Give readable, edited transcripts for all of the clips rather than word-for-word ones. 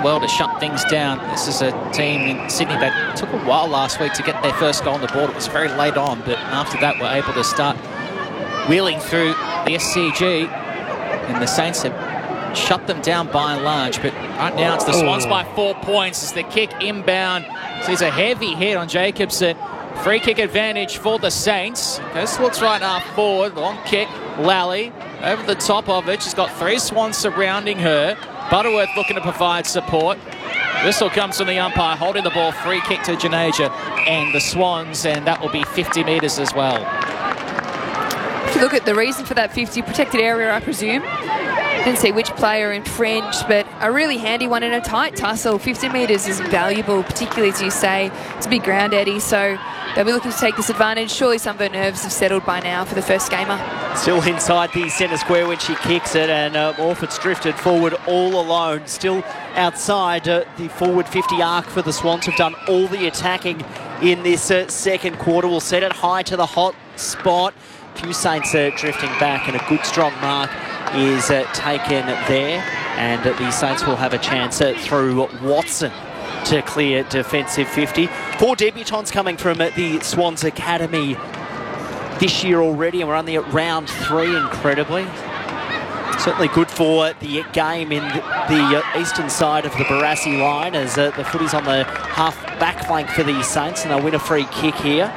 well to shut things down. This is a team in Sydney that took a while last week to get their first goal on the board. It was very late on, but after that were able to start wheeling through the SCG, and the Saints have shut them down by and large. But right now it's the Swans by 4 points as the kick inbound sees a heavy hit on Jacobson. Free kick advantage for the Saints. This looks right half forward. Long kick. Lally over the top of it. She's got 3 Swans surrounding her. Butterworth looking to provide support. Whistle comes from the umpire, holding the ball. Free kick to Janaja and the Swans, and that will be 50 metres as well. If you look at the reason for that 50, protected area, I presume. Didn't see which player infringed, but a really handy one in a tight tussle. 50 metres is valuable, particularly as you say. It's a big ground, Eddie, so they'll be looking to take this advantage. Surely some of her nerves have settled by now for the first gamer. Still inside the centre square when she kicks it, and Orford's drifted forward all alone. Still outside the forward 50 arc for the Swans, who've done all the attacking in this second quarter. We'll set it high to the hot spot. Few Saints drifting back, and a good strong mark is taken there, and the Saints will have a chance through Watson to clear defensive 50. 4 debutants coming from the Swans Academy this year already, and we're only at round 3, incredibly. Certainly good for the game in the eastern side of the Barassi line, as the footy's on the half back flank for the Saints, and they'll win a free kick here.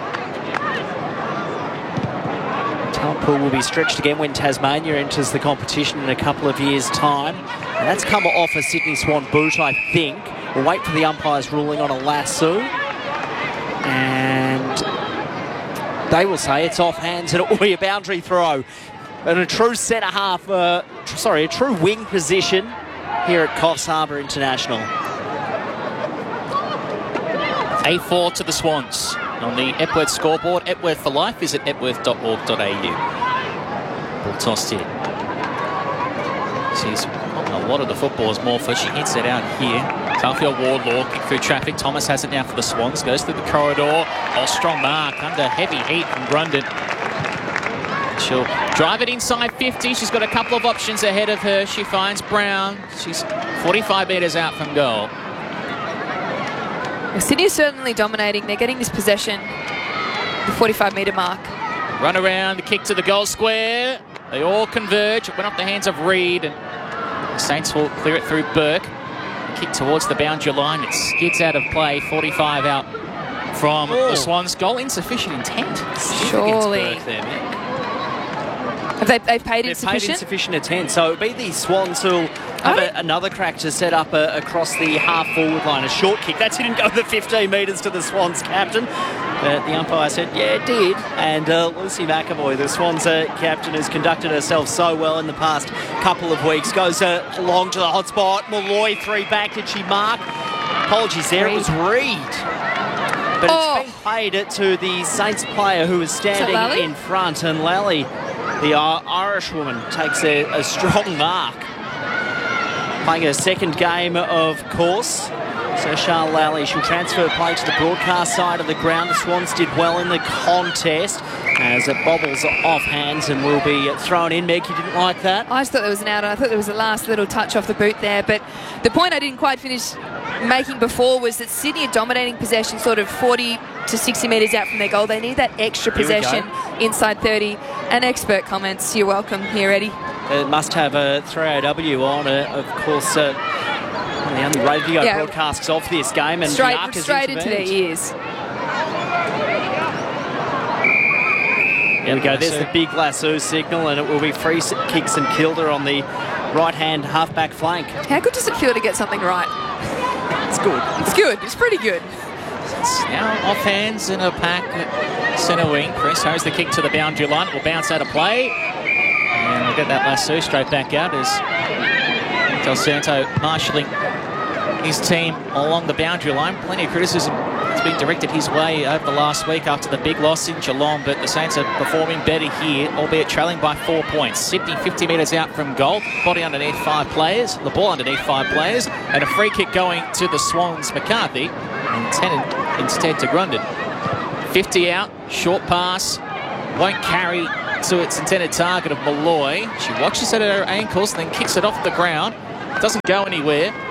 Talent pool will be stretched again when Tasmania enters the competition in a couple of years' time. And that's come off a Sydney Swan boot, I think. We'll wait for the umpire's ruling on a lasso. And they will say it's off hands and it will be a boundary throw. And a true centre-half, a true wing position here at Coffs Harbour International. 8-4 to the Swans. On the Epworth scoreboard, Epworth for life, visit epworth.org.au. Ball tossed here. Sees a lot of the football is Morpher. She hits it out here. Garfield Wardlaw kick through traffic. Thomas has it now for the Swans. Goes through the corridor. Oh, strong mark under heavy heat from Grundon. She'll drive it inside 50. She's got a couple of options ahead of her. She finds Brown. She's 45 metres out from goal. Sydney is certainly dominating. They're getting this possession, the 45-metre mark. Run around, the kick to the goal square. They all converge. It went off the hands of Reed, and the Saints will clear it through Burke. The kick towards the boundary line. It skids out of play. 45 out from the Swans. Goal insufficient intent. Surely. They've paid insufficient? They've paid insufficient intent. So it'll be the Swans who'll have another crack to set up across the half-forward line. A short kick. That didn't go the 15 metres to the Swans captain. But the umpire said, yeah, it did. And Lucy McAvoy, the Swans captain, has conducted herself so well in the past couple of weeks. Goes along to the hot spot. Malloy 3 back. Did she mark? Apologies there. It was Reed. But it's been played to the Saints player who is standing in front. And Lally, the Irish woman, takes a strong mark. Playing her second game, of course. So Charles Lally, she'll transfer play to the broadcast side of the ground. The Swans did well in the contest as it bobbles off hands and will be thrown in. Meg, you didn't like that? I just thought there was an out. I thought there was a last little touch off the boot there. But the point I didn't quite finish making before was that Sydney are dominating possession sort of 40 to 60 metres out from their goal. They need that extra possession inside 30. And expert comments, you're welcome here, Eddie. It must have a 3AW on it, of course. The only radio broadcasts of this game, and straight into their ears. There we go. There's the big lasso signal, and it will be free kicks and Kilda on the right-hand half-back flank. How good does it feel to get something right? It's good. It's good. It's pretty good. It's now off hands in a pack at centre wing. Chris throws the kick to the boundary line. It will bounce out of play. And we'll get that lasso straight back out as Del Santo marshalling his team along the boundary line. Plenty of criticism has been directed his way over the last week after the big loss in Geelong, but the Saints are performing better here, albeit trailing by 4 points. Sydney 50 metres out from goal, body underneath 5 players, the ball underneath 5 players, and a free kick going to the Swans. McCarthy intended instead to Grundon. 50 out, short pass, won't carry to its intended target of Malloy. She watches it at her ankles and then kicks it off the ground. Doesn't go anywhere.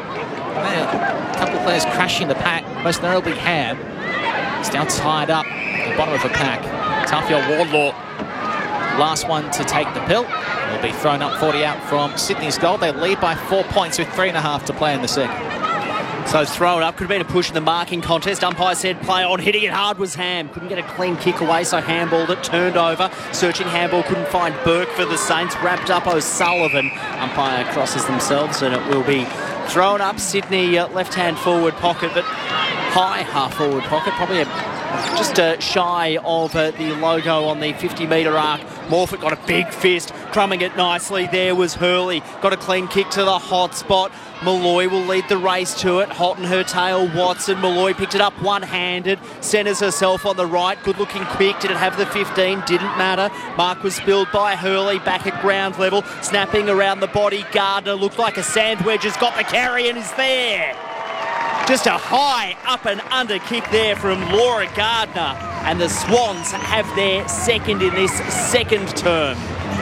A couple of players crashing the pack, most notably Ham. It's now tied up at the bottom of the pack. Tafia Wardlaw, last one to take the pill. Will be thrown up 40 out from Sydney's goal. They lead by 4 points with 3.5 to play in the second. So thrown up, could have been a push in the marking contest. Umpire said play on, hitting it hard was Ham. Couldn't get a clean kick away, so handballed it, turned over. Searching handball, couldn't find Burke for the Saints. Wrapped up O'Sullivan. Umpire crosses themselves and it will be thrown up. Sydney left-hand forward pocket, but high half-forward pocket. Probably just shy of the logo on the 50-metre arc. Morfitt got a big fist, crumbing it nicely. There was Hurley. Got a clean kick to the hot spot. Malloy will lead the race to it. Hot in her tail, Watson. Malloy picked it up one-handed. Centres herself on the right. Good-looking quick. Did it have the 15? Didn't matter. Mark was spilled by Hurley back at ground level. Snapping around the body. Gardner looked like a sand wedge. Has got the carry and is there. Just a high up and under kick there from Laura Gardner. And the Swans have their second in this second term.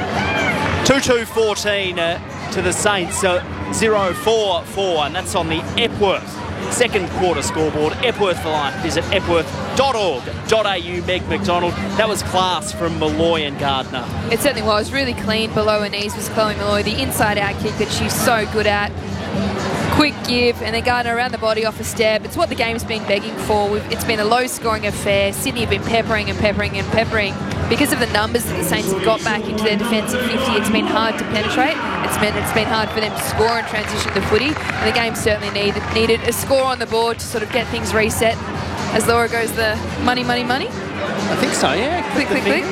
2-2-14 to the Saints. 0-4-4, and that's on the Epworth second quarter scoreboard. Epworth for life. Visit epworth.org.au. Meg McDonald. That was class from Malloy and Gardner. It certainly was. Really clean below her knees was Chloe Malloy. The inside-out kick that she's so good at. Quick give, and then Gardner around the body off a step. It's what the game's been begging for. It's been a low-scoring affair. Sydney have been peppering and peppering and peppering. Because of the numbers that the Saints have got back into their defensive 50, it's been hard to penetrate. It's been hard for them to score and transition the footy. And the game certainly needed a score on the board to sort of get things reset. As Laura goes the money. I think so, yeah. Click.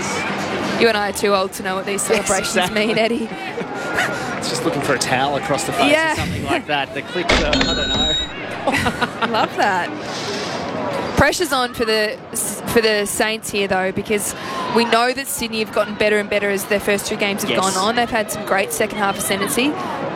You and I are too old to know what these celebrations mean, Eddie. It's just looking for a towel across the face or something like that. The clicks are, I don't know. Love that. Pressure's on for the Saints here, though, because we know that Sydney have gotten better and better as their first two games have gone on. They've had some great second half ascendancy.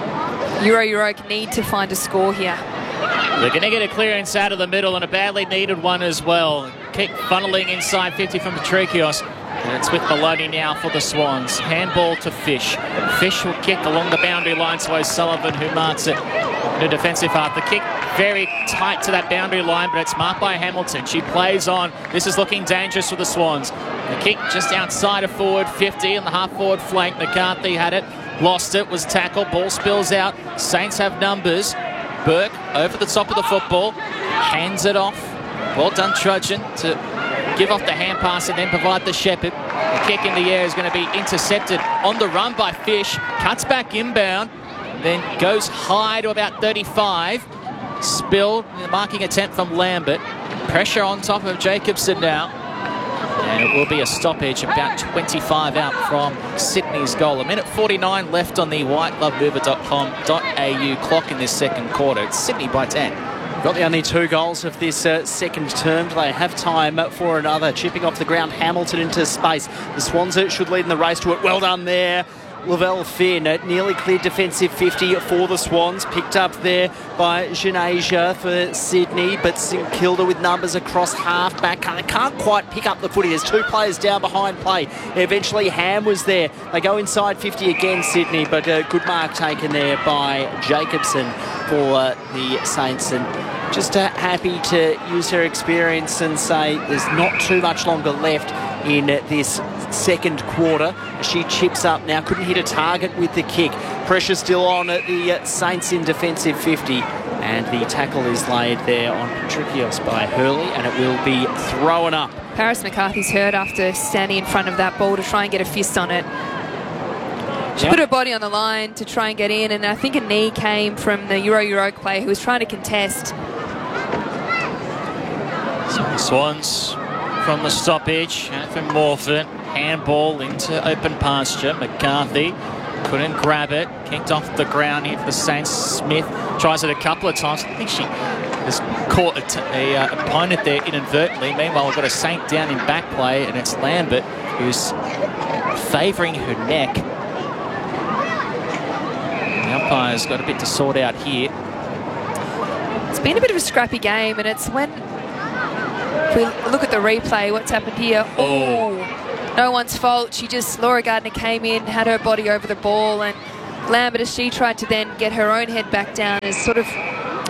Euro need to find a score here. They're going to get a clearance out of the middle and a badly needed one as well. Kick funneling inside 50 from Patrikios. And it's with Maloney now for the Swans. Handball to Fish. Fish will kick along the boundary line to O'Sullivan, who marks it in a defensive half. The kick very tight to that boundary line, but it's marked by Hamilton. She plays on. This is looking dangerous for the Swans. The kick just outside of forward 50 on the half-forward flank. McCarthy had it, lost it, was tackled. Ball spills out. Saints have numbers. Burke over the top of the football. Hands it off. Well done, Trojan, to give off the hand pass and then provide the Shepherd. The kick in the air is going to be intercepted on the run by Fish. Cuts back inbound, then goes high to about 35. Spilled, marking attempt from Lambert. Pressure on top of Jacobson now. And it will be a stoppage, about 25 out from Sydney's goal. 1:49 left on the whiteglovemover.com.au clock in this second quarter. It's Sydney by 10. Got the only two goals of this second term. They have time for another. Chipping off the ground, Hamilton into space. The Swans should lead in the race to it. Well done there. Lavelle Finn nearly cleared defensive 50 for the Swans. Picked up there by Janasia for Sydney, but St Kilda with numbers across half back. Can't quite pick up the footy. There's two players down behind play. Eventually Ham was there. They go inside 50 again, Sydney, but a good mark taken there by Jacobson for the Saints. And just happy to use her experience and say there's not too much longer left in this second quarter. She chips up now, couldn't hit a target with the kick. Pressure still on at the Saints in defensive 50, and the tackle is laid there on Patrikios by Hurley, and it will be thrown up. Paris McCarthy's hurt after standing in front of that ball to try and get a fist on it. She put her body on the line to try and get in, and I think a knee came from the Euro player who was trying to contest. So the Swans from the stoppage, from Morfitt, handball into open pasture. McCarthy couldn't grab it, kicked off the ground here for the Saints. Smith tries it a couple of times. I think she has caught a opponent there inadvertently. Meanwhile, we've got a Saint down in back play, and it's Lambert who's favouring her neck. The umpire's got a bit to sort out here. It's been a bit of a scrappy game, and it's when we look at the replay, what's happened here. Oh, no one's fault. Laura Gardner came in, had her body over the ball, and Lambert, as she tried to then get her own head back down, has sort of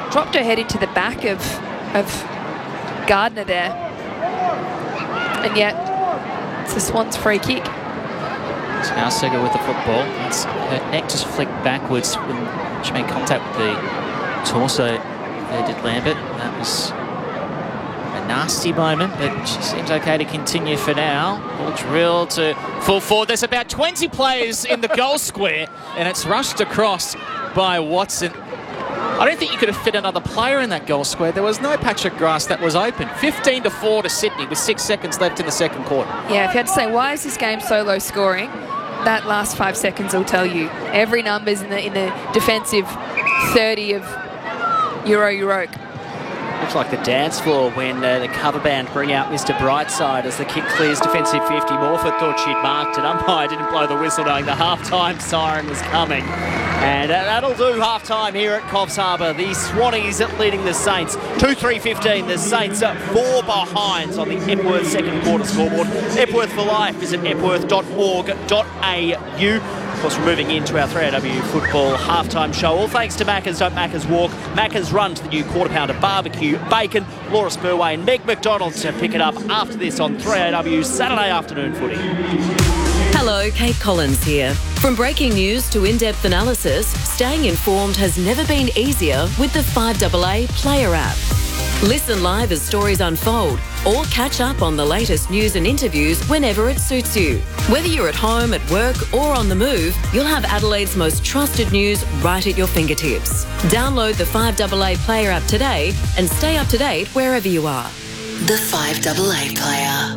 dropped her head into the back of Gardner there. And yet, it's the Swans' free kick. So now Sega with the football. Her neck just flicked backwards when she made contact with the torso. There did Lambert. That was a nasty moment, but she seems okay to continue for now. Ball drilled to full forward. There's about 20 players in the goal square, and it's rushed across by Watson. I don't think you could have fit another player in that goal square. There was no patch of grass that was open. 15-4 to Sydney with 6 seconds left in the second quarter. Yeah, if you had to say, why is this game so low scoring? That last 5 seconds will tell you. Every number's in the defensive 30 of Euroke. Looks like the dance floor when the cover band bring out Mr. Brightside as the kick clears defensive 50. Morford thought she'd marked it. Umpire didn't blow the whistle knowing the half-time siren was coming. And that'll do half-time here at Coffs Harbour. The Swannies leading the Saints 2-3-15. The Saints are 4 behinds on the Epworth second quarter scoreboard. Epworth for life. Visit epworth.org.au. Of course, we're moving into our 3AW football halftime show. All thanks to Macca's. Don't Macca's walk. Macca's run to the new quarter pounder barbecue bacon. Laura Spurway and Meg McDonald to pick it up after this on 3AW Saturday afternoon footy. Hello, Kate Collins here. From breaking news to in-depth analysis, staying informed has never been easier with the 5AA Player app. Listen live as stories unfold or catch up on the latest news and interviews whenever it suits you. Whether you're at home, at work or on the move, you'll have Adelaide's most trusted news right at your fingertips. Download the 5AA Player app today and stay up to date wherever you are. The 5AA Player.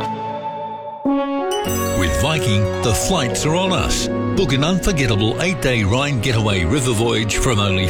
With Viking, the flights are on us. Book an unforgettable 8-day Rhine getaway river voyage from only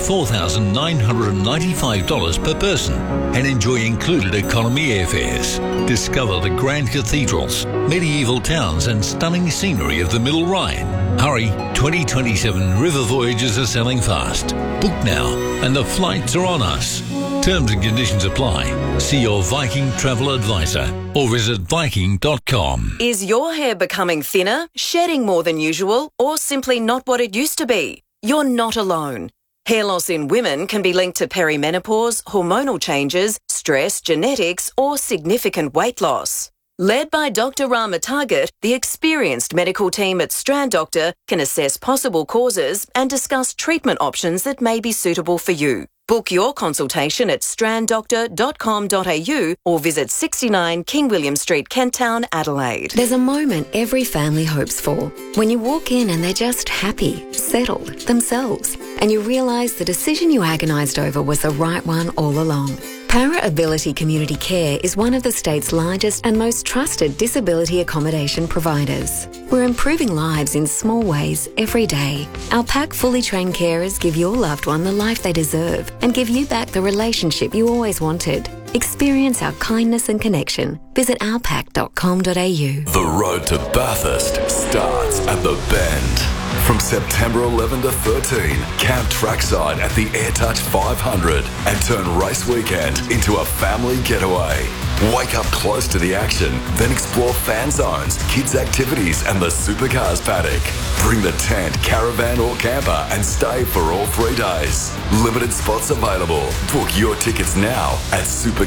$4,995 per person and enjoy included economy airfares. Discover the grand cathedrals, medieval towns and stunning scenery of the Middle Rhine. Hurry, 2027 river voyages are selling fast. Book now and the flights are on us. Terms and conditions apply. See your Viking travel advisor or visit Viking.com. Is your hair becoming thinner, shedding more than usual, or simply not what it used to be? You're not alone. Hair loss in women can be linked to perimenopause, hormonal changes, stress, genetics, or significant weight loss. Led by Dr. Rama Target, the experienced medical team at Strand Doctor can assess possible causes and discuss treatment options that may be suitable for you. Book your consultation at stranddoctor.com.au or visit 69 King William Street, Kent Town, Adelaide. There's a moment every family hopes for. When you walk in and they're just happy, settled, themselves, and you realise the decision you agonised over was the right one all along. Para Ability Community Care is one of the state's largest and most trusted disability accommodation providers. We're improving lives in small ways every day. Our PAC fully trained carers give your loved one the life they deserve and give you back the relationship you always wanted. Experience our kindness and connection. Visit ourpac.com.au. The road to Bathurst starts at the Bend. From September 11 to 13, camp trackside at the AirTouch 500 and turn race weekend into a family getaway. Wake up close to the action, then explore fan zones, kids' activities and the supercars paddock. Bring the tent, caravan or camper and stay for all 3 days. Limited spots available. Book your tickets now at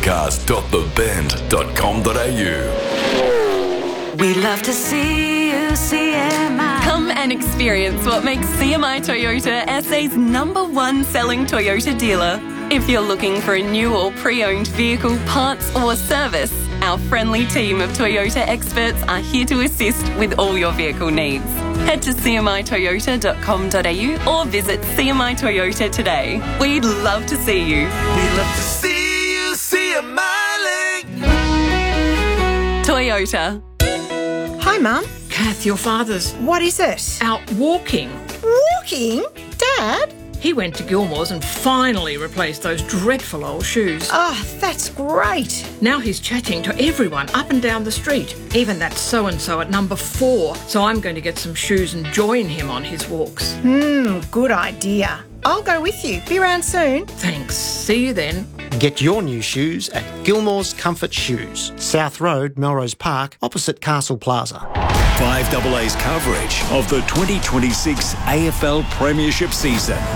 supercars.thebend.com.au. We love to see you, CMI. Come and experience what makes CMI Toyota SA's #1 selling Toyota dealer. If you're looking for a new or pre-owned vehicle, parts or service, our friendly team of Toyota experts are here to assist with all your vehicle needs. Head to cmitoyota.com.au or visit CMI Toyota today. We'd love to see you. We love to see you, CMI. Toyota. Hi, Mum. Kath, your father's What is it? out walking. Walking? Dad? He went to Gilmore's and finally replaced those dreadful old shoes. Oh, that's great. Now he's chatting to everyone up and down the street, even that so-and-so at number 4. So I'm going to get some shoes and join him on his walks. Good idea. I'll go with you. Be around soon. Thanks. See you then. Get your new shoes at Gilmore's Comfort Shoes, South Road, Melrose Park, opposite Castle Plaza. 5AA's coverage of the 2026 AFL Premiership season.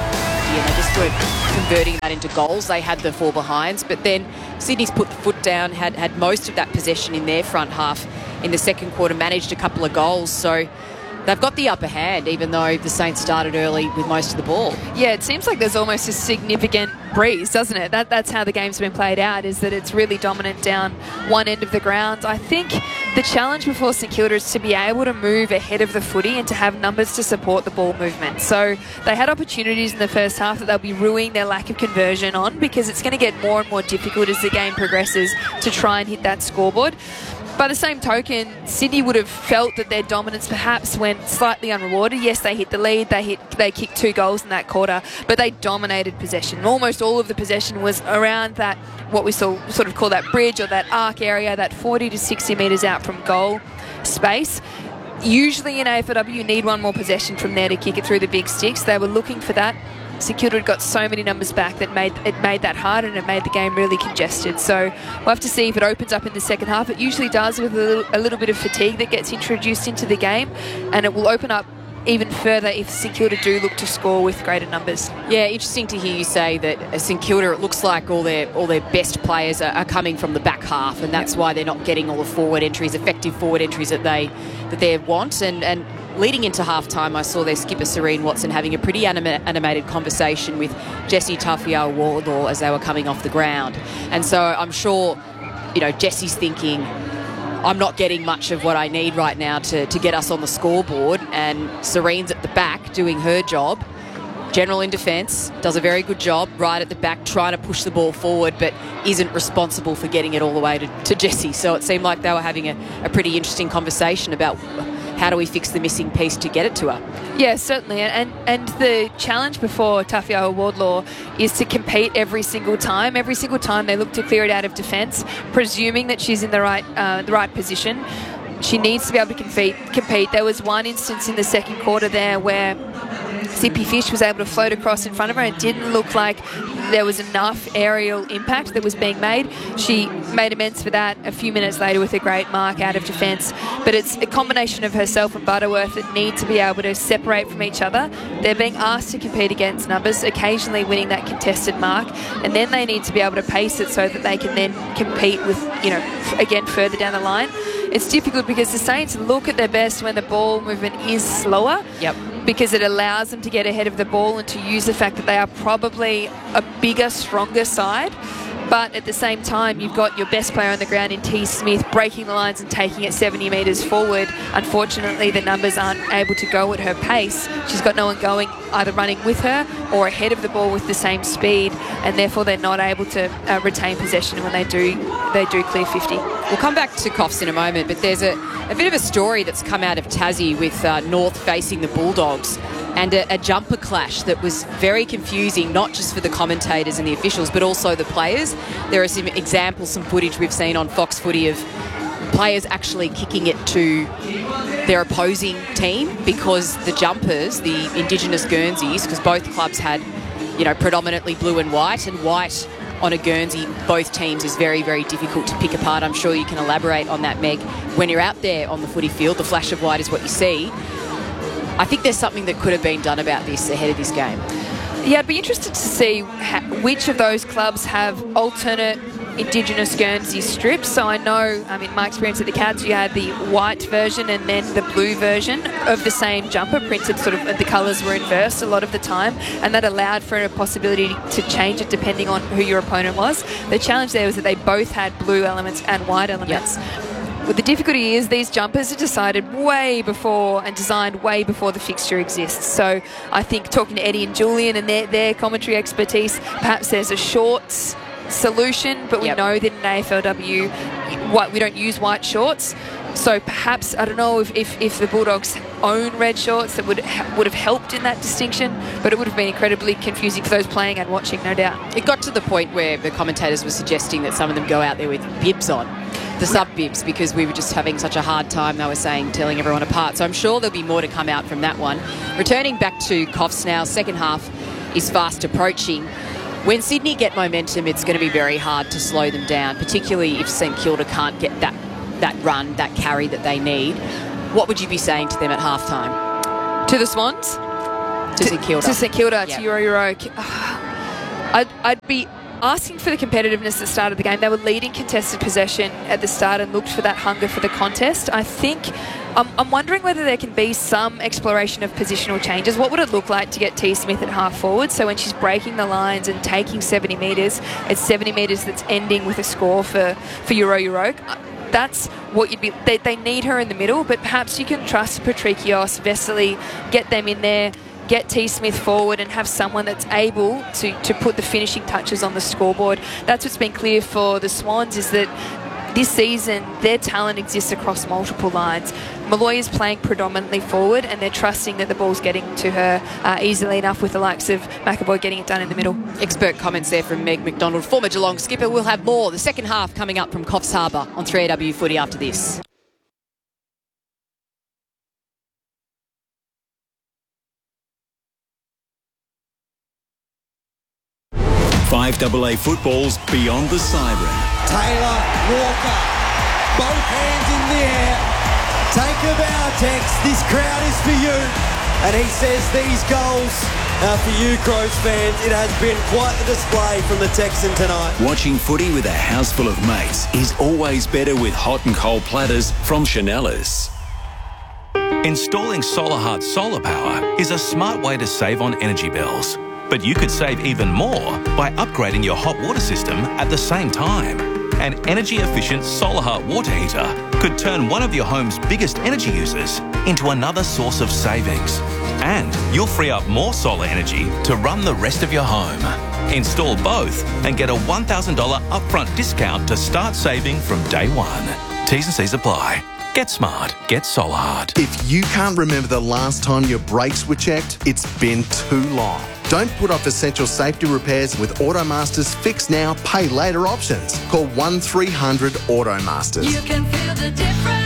and they just weren't converting that into goals. They had the fall behinds, but then Sydney's put the foot down, had most of that possession in their front half in the second quarter, managed a couple of goals. So they've got the upper hand, even though the Saints started early with most of the ball. Yeah, it seems like there's almost a significant breeze, doesn't it? That's how the game's been played out, is that it's really dominant down one end of the ground. I think the challenge before St Kilda is to be able to move ahead of the footy and to have numbers to support the ball movement. So they had opportunities in the first half that they'll be ruining their lack of conversion on, because it's going to get more and more difficult as the game progresses to try and hit that scoreboard. By the same token, Sydney would have felt that their dominance perhaps went slightly unrewarded. Yes, they hit the lead, they kicked 2 goals in that quarter, but they dominated possession. Almost all of the possession was around that, what we sort of call that bridge or that arc area, that 40 to 60 metres out from goal space. Usually in AFLW, you need one more possession from there to kick it through the big sticks. They were looking for that. St Kilda had got so many numbers back that made that hard, and it made the game really congested. So we'll have to see if it opens up in the second half. It usually does, with a little bit of fatigue that gets introduced into the game, and it will open up even further if St Kilda do look to score with greater numbers. Yeah, interesting to hear you say that St Kilda, it looks like all their best players are coming from the back half, and that's why they're not getting all the forward entries, effective forward entries that they want. And leading into half-time, I saw their skipper, Serene Watson, having a pretty animated conversation with Jessie Taufea'a-Wardlaw as they were coming off the ground. And so I'm sure, Jessie's thinking, I'm not getting much of what I need right now to get us on the scoreboard. And Serene's at the back doing her job. General in defence, does a very good job right at the back, trying to push the ball forward, but isn't responsible for getting it all the way to Jessie. So it seemed like they were having a pretty interesting conversation about how do we fix the missing piece to get it to her. Yeah, certainly. And the challenge before Taufea'a-Wardlaw is to compete every single time. Every single time they look to clear it out of defence, presuming that she's in the right position. She needs to be able to compete. There was one instance in the second quarter there where Zippy Fish was able to float across in front of her, and it didn't look like there was enough aerial impact that was being made. She made amends for that a few minutes later with a great mark out of defence. But it's a combination of herself and Butterworth that need to be able to separate from each other. They're being asked to compete against numbers, occasionally winning that contested mark, and then they need to be able to pace it so that they can then compete with, again, further down the line. It's difficult because the Saints look at their best when the ball movement is slower. Yep. Because it allows them to get ahead of the ball and to use the fact that they are probably a bigger, stronger side. But at the same time, you've got your best player on the ground in T. Smith breaking the lines and taking it 70 metres forward. Unfortunately, the numbers aren't able to go at her pace. She's got no one going either running with her or ahead of the ball with the same speed, and therefore they're not able to retain possession when they do clear 50. We'll come back to Coffs in a moment, but there's a bit of a story that's come out of Tassie with North facing the Bulldogs, and a jumper clash that was very confusing, not just for the commentators and the officials, but also the players. There are some examples, some footage we've seen on Fox Footy of players actually kicking it to their opposing team because the jumpers, the Indigenous Guernseys, because both clubs had, predominantly blue and white on a Guernsey, both teams, is very, very difficult to pick apart. I'm sure you can elaborate on that, Meg. When you're out there on the footy field, the flash of white is what you see. I think there's something that could have been done about this ahead of this game. Yeah, I'd be interested to see which of those clubs have alternate Indigenous Guernsey strips. So I know, in my experience at the Cats, you had the white version and then the blue version of the same jumper, printed the colours were inversed a lot of the time, and that allowed for a possibility to change it depending on who your opponent was. The challenge there was that they both had blue elements and white elements. Yep. But the difficulty is these jumpers are decided way before and designed way before the fixture exists. So I think talking to Eddie and Julian and their commentary expertise, perhaps there's a shorts solution, but we know that in AFLW we don't use white shorts. So perhaps, I don't know if the Bulldogs own red shorts, that would have helped in that distinction, but it would have been incredibly confusing for those playing and watching, no doubt. It got to the point where the commentators were suggesting that some of them go out there with bibs on, the sub-bibs, because we were just having such a hard time, they were saying, telling everyone apart. So I'm sure there'll be more to come out from that one. Returning back to Coffs now, second half is fast approaching. When Sydney get momentum, it's going to be very hard to slow them down, particularly if St Kilda can't get that run, that carry that they need. What would you be saying to them at halftime? To the Swans? St Kilda. To St Kilda, Yep. to Euro. I'd be asking for the competitiveness at the start of the game. They were leading contested possession at the start and looked for that hunger for the contest. I think I'm wondering whether there can be some exploration of positional changes. What would it look like to get T. Smith at half forward? So when she's breaking the lines and taking 70 metres, it's 70 metres that's ending with a score for Euro. That's what you'd be... They need her in the middle, but perhaps you can trust Patrikios, Vesely, get them in there, get T. Smith forward and have someone that's able to put the finishing touches on the scoreboard. That's what's been clear for the Swans, is that this season their talent exists across multiple lines. Malloy is playing predominantly forward and they're trusting that the ball's getting to her easily enough, with the likes of McAvoy getting it done in the middle. Expert comments there from Meg McDonald, former Geelong skipper. We'll have more. The second half coming up from Coffs Harbour on 3AW Footy after this. 5AA football's Beyond the Siren. Taylor, Walker, both hands in the air. Take a bow, Tex. This crowd is for you. And he says these goals are for you, Crows fans. It has been quite the display from the Texan tonight. Watching footy with a house full of mates is always better with hot and cold platters from Chanellas. Installing SolarHeart solar power is a smart way to save on energy bills. But you could save even more by upgrading your hot water system at the same time. An energy-efficient SolarHeart water heater could turn one of your home's biggest energy users into another source of savings. And you'll free up more solar energy to run the rest of your home. Install both and get a $1,000 upfront discount to start saving from day one. T's and C's apply. Get smart. Get SolarHeart. If you can't remember the last time your brakes were checked, it's been too long. Don't put off essential safety repairs with Automaster's Fix Now, Pay Later options. Call 1300 Automasters. You can feel the difference.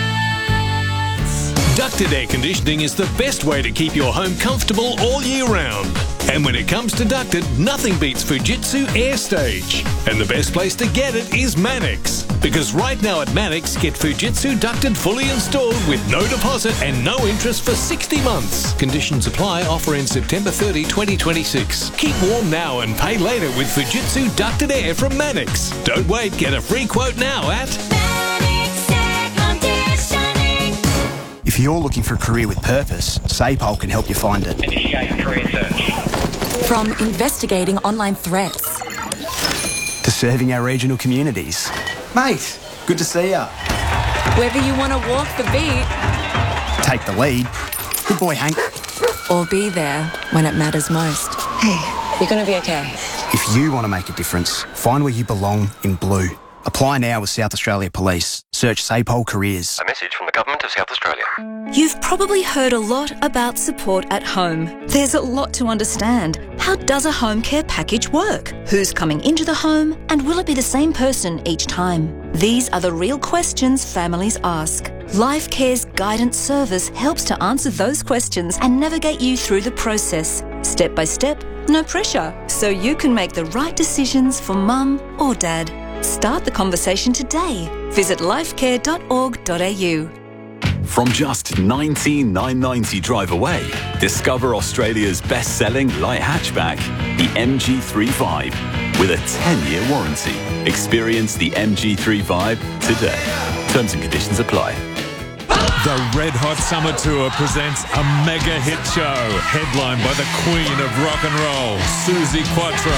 Ducted air conditioning is the best way to keep your home comfortable all year round. And when it comes to ducted, nothing beats Fujitsu AirStage. And the best place to get it is Mannix. Because right now at Mannix, get Fujitsu ducted fully installed with no deposit and no interest for 60 months. Conditions apply. Offer in September 30, 2026. Keep warm now and pay later with Fujitsu ducted air from Mannix. Don't wait. Get a free quote now at Mannix Air Conditioning. If you're looking for a career with purpose, SAPOL can help you find it. Initiate career search. From investigating online threats to serving our regional communities. Mate, good to see ya. Whether you want to walk the beat, take the lead. Good boy, Hank. Or be there when it matters most. Hey, you're going to be okay. If you want to make a difference, find where you belong in blue. Apply now with South Australia Police. Search SAPOL Careers. A message from the Government of South Australia. You've probably heard a lot about support at home. There's a lot to understand. How does a home care package work? Who's coming into the home? And will it be the same person each time? These are the real questions families ask. Life Care's guidance service helps to answer those questions and navigate you through the process. Step by step, no pressure. So you can make the right decisions for mum or dad. Start the conversation today. Visit lifecare.org.au. From just $19,990 drive away, discover Australia's best-selling light hatchback, the MG3 with a 10-year warranty. Experience the MG3 today. Terms and conditions apply. The Red Hot Summer Tour presents a mega hit show headlined by the queen of rock and roll, Suzi Quatro.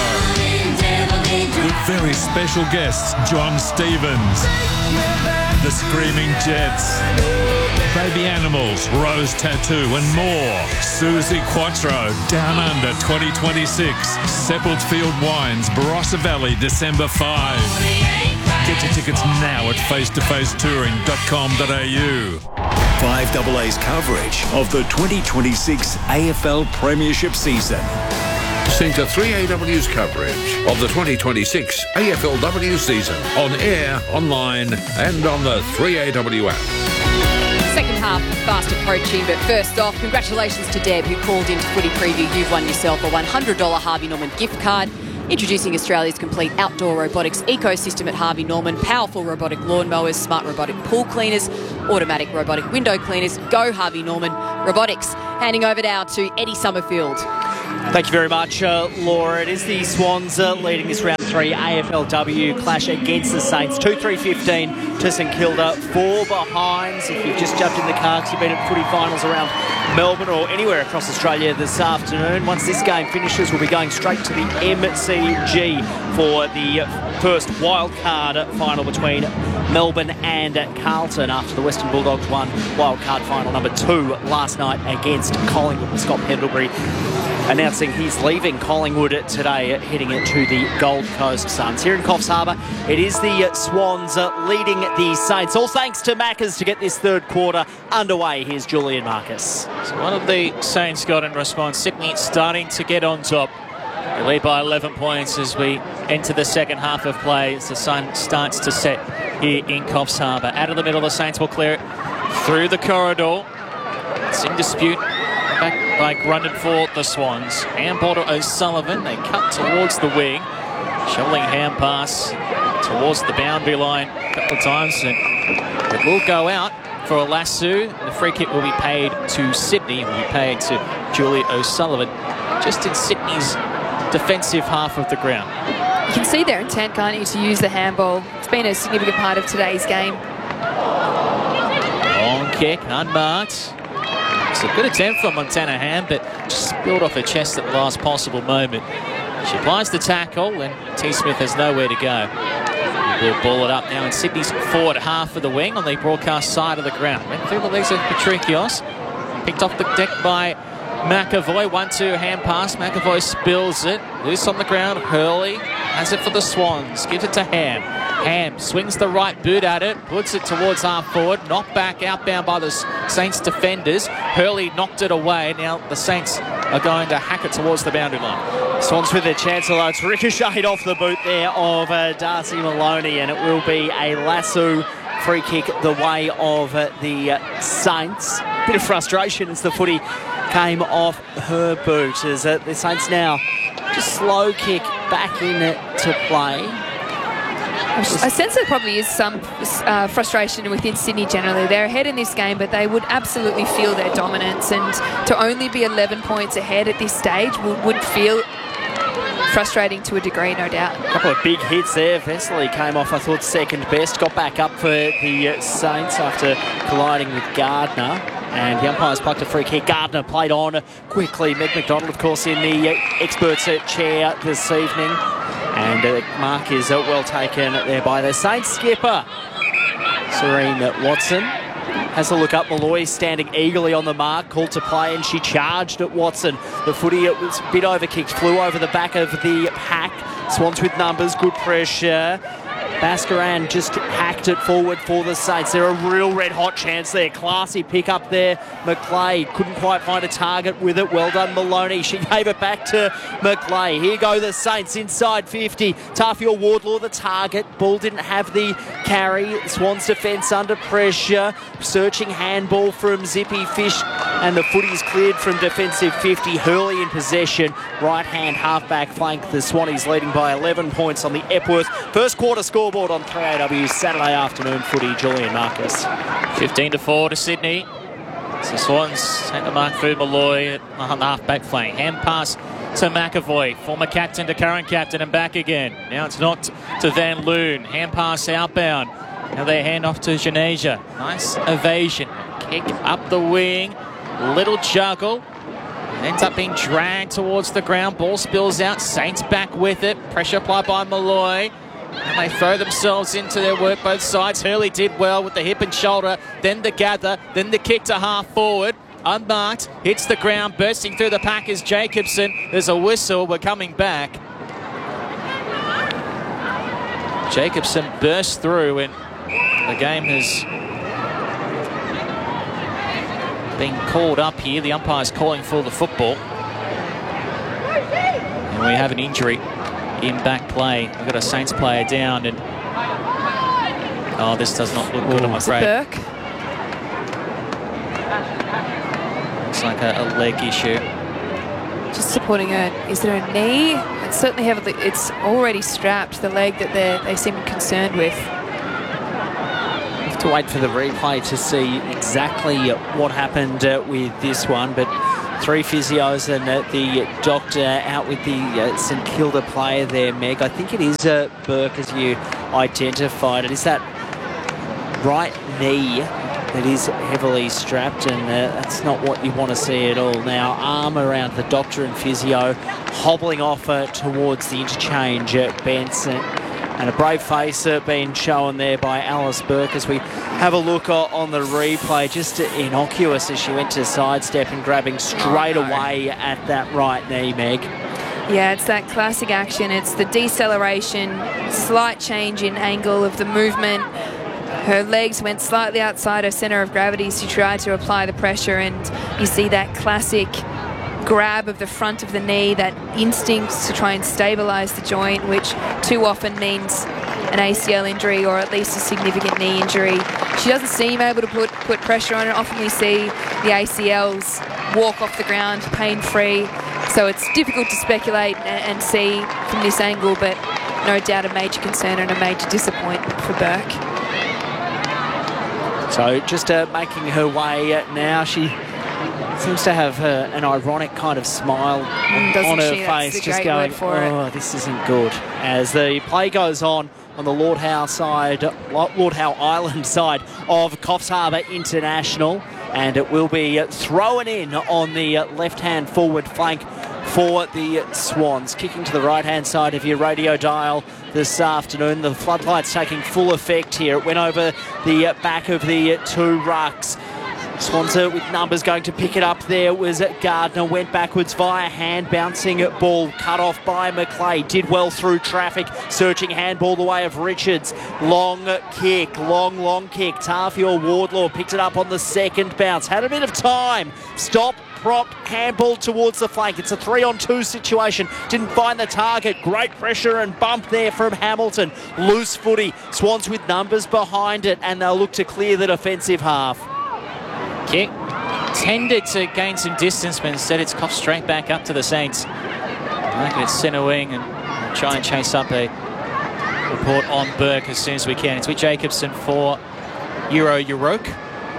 With very special guests, John Stevens, the Screaming Jets, Baby Animals, Rose Tattoo and more. Suzi Quatro, Down Under 2026. Seppeltsfield Wines, Barossa Valley, December 5. Get your tickets now at facetofacetouring.com.au. 5AA's coverage of the 2026 AFL Premiership season. Listen to 3AW's coverage of the 2026 AFLW season on air, online and on the 3AW app. Second half fast approaching, but first off, congratulations to Deb, who called into Footy Preview. You've won yourself a $100 Harvey Norman gift card. Introducing Australia's complete outdoor robotics ecosystem at Harvey Norman. Powerful robotic lawnmowers, smart robotic pool cleaners, automatic robotic window cleaners. Go Harvey Norman Robotics. Handing over now to Eddie Summerfield. Thank you very much, Laura. It is the Swans leading this round 3 AFLW clash against the Saints. 2-3-15 to St Kilda. 4 behinds. If you've just jumped in the car because you've been at footy finals around Melbourne or anywhere across Australia this afternoon, once this game finishes, we'll be going straight to the MCG for the first wildcard final between Melbourne and Carlton after the Western Bulldogs won wildcard final number 2 last night against Collingwood, with Scott Pendlebury announcing he's leaving Collingwood today, heading to the Gold Coast Suns. Here in Coffs Harbour, it is the Swans leading the Saints. All thanks to Maccas to get this third quarter underway. Here's Julian Marcus. So what have the Saints got in response? Sydney starting to get on top. They lead by 11 points as we enter the second half of play as the sun starts to set here in Coffs Harbour. Out of the middle, the Saints will clear it through the corridor. It's in dispute. Back by Grundon for the Swans. Handball to O'Sullivan. They cut towards the wing. Shoveling hand pass towards the boundary line a couple of times. And it will go out for a lasso. The free kick will be paid to Sydney. It will be paid to Julie O'Sullivan, just in Sydney's defensive half of the ground. You can see their intent, can't you, to use the handball. It's been a significant part of today's game. Long kick, unmarked. It's a good attempt from Montana Ham, but just spilled off her chest at the last possible moment. She applies the tackle, and T. Smith has nowhere to go. We'll ball it up now in Sydney's forward half of the wing on the broadcast side of the ground. Went through the legs of Patrikios. Picked off the deck by McAvoy. 1-2 hand pass. McAvoy spills it. Loose on the ground. Hurley has it for the Swans. Gives it to Ham. Ham swings the right boot at it. Puts it towards half forward. Knocked back outbound by the Saints defenders. Hurley knocked it away. Now the Saints are going to hack it towards the boundary line. Swans with their chance, although it's ricocheted off the boot there of Darcy Maloney, and it will be a lasso free kick the way of the Saints. Bit of frustration as the footy came off her boot, as the Saints now just slow kick back into play. I sense there probably is some frustration within Sydney generally. They're ahead in this game, but they would absolutely feel their dominance, and to only be 11 points ahead at this stage would feel frustrating to a degree, no doubt. A couple of big hits there. Vesely came off, I thought, second best. Got back up for the Saints after colliding with Gardner. And the umpires plucked a free kick. Gardner played on quickly. Meg McDonald, of course, in the experts chair this evening. And the mark is well taken there by the Saints skipper, Serene Watson. Has a look up. Malloy standing eagerly on the mark, called to play, and she charged at Watson. The footy, it was a bit overkicked, flew over the back of the pack. Swans with numbers, good pressure. Bascaran just hacked it forward for the Saints. They're a real red-hot chance there. Classy pick up there. McLeay couldn't quite find a target with it. Well done, Maloney. She gave it back to McLeay. Here go the Saints inside 50. Tafiel Wardlaw the target. Ball didn't have the carry. Swans defence under pressure. Searching handball from Zippy Fish. And the footy's cleared from defensive 50. Hurley in possession. Right-hand half-back flank. The Swannies leading by 11 points on the Epworth first quarter scoreboard on 3AW's Saturday afternoon footy. Julian Marcus. 15-4 to Sydney. So the Swans take the mark through Malloy on the half-back flank. Hand pass to McAvoy, former captain to current captain, and back again. Now it's knocked to Van Loon. Hand pass outbound. Now they hand off to Genesia. Nice evasion. Kick up the wing. Little juggle. Ends up being dragged towards the ground. Ball spills out. Saints back with it. Pressure applied by Malloy. And they throw themselves into their work both sides. Hurley did well with the hip and shoulder. Then the gather. Then the kick to half forward. Unmarked. Hits the ground. Bursting through the pack is Jacobson. There's a whistle. We're coming back. Jacobson burst through, and the game has been called up here. The umpire's calling for the football. And we have an injury in back play. We've got a Saints player down, and oh, this does not look good, I'm afraid. Burke. Looks like a leg issue. Just supporting her. Is there a knee? It's certainly heavily. It's already strapped, the leg that they seem concerned with. We'll have to wait for the replay to see exactly what happened with this one, but Three physios and the doctor out with the St Kilda player there, Meg. I think it is Burke, as you identified. It is that right knee that is heavily strapped, and that's not what you want to see at all. Now, arm around the doctor and physio, hobbling off towards the interchange Benson. And a brave face being shown there by Alice Burke as we have a look on the replay. Just innocuous as she went to sidestep and grabbing straight away at that right knee, Meg. Yeah, it's that classic action. It's the deceleration, slight change in angle of the movement. Her legs went slightly outside her centre of gravity as she tried to apply the pressure, and you see that classic grab of the front of the knee, that instinct to try and stabilise the joint, which too often means an ACL injury or at least a significant knee injury. She doesn't seem able to put pressure on it. Often we see the ACLs walk off the ground pain-free, so it's difficult to speculate and see from this angle, but no doubt a major concern and a major disappointment for Burke. So just making her way now. She seems to have an ironic kind of smile on her face, just going, oh, this isn't good. As the play goes on the Lord Howe Island side of Coffs Harbour International, and it will be thrown in on the left-hand forward flank for the Swans. Kicking to the right-hand side of your radio dial this afternoon. The floodlights taking full effect here. It went over the back of the two rucks. Swanser with numbers going to pick it up there was Gardner, went backwards via hand, bouncing ball, cut off by McLeay, did well through traffic, searching handball the way of Richards, long kick, long kick, Tarfield Wardlaw picked it up on the second bounce, had a bit of time, stop, prop, handball towards the flank. It's a 3-on-2 situation. Didn't find the target. Great pressure and bump there from Hamilton. Loose footy. Swans with numbers behind it, and they'll look to clear the defensive half. Kick tended to gain some distance, but instead it's coughed straight back up to the Saints. Making it centre wing and try and chase up a report on Burke as soon as we can. It's with Jacobson for Uroke.